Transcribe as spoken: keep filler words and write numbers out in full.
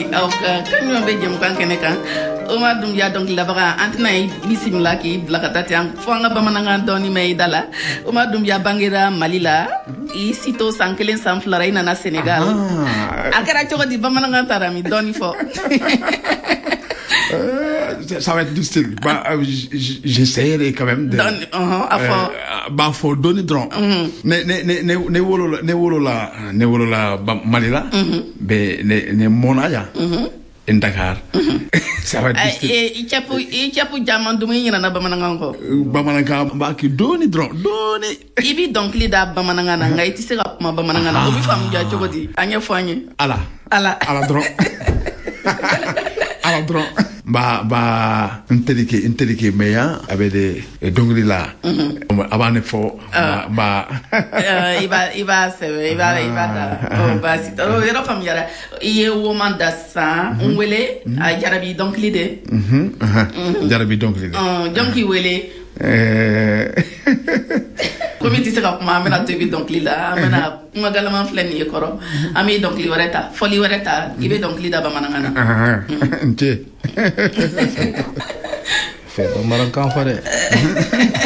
aw kan ñoo be jëm kan kene kan Omar Doumbia donc la baga antina bismillah ki blakatati am fo nga bamananga doni may dala Omar Doumbia bangira Malila i sito sankelen sanflara ina na Sénégal akara chogo di bamananga tarami doni fo Euh, ça va être du style. Bah, euh, j'essaierai quand même de. Don, uh-huh, euh, bah, faut donner drone. Ne, ne, ne, ne, ne wolo, ne wolo la, ne wolo la Malila. Be, ne, ne monaya. En Dakar. Ça va être du style. Et, et, chapu, et, chapu, jaman, dumi, yina na bamanangango. Bamananga, bah, qui donne drone, donne. Ibi donc lida bamanangana, nga iti sera ma bamanangana. Obi fam ja chogodi, anya fanye. Ala. Ala. Ala drone. Ala drone. Ba ba ntelike ntelike meya abede dongri la abane fo ba iba iba se iba iba o ba si to yero fam yara iye woman da sa ngwele a jarabi donc lide mhm jarabi donc lide euh jonki wele euh comme tu sais comment amena to bi donc lila amena nga galama fleni koro ami donc li wareta foli wareta ibe donc lida ba manangana ah nte fait ba maran kan fa de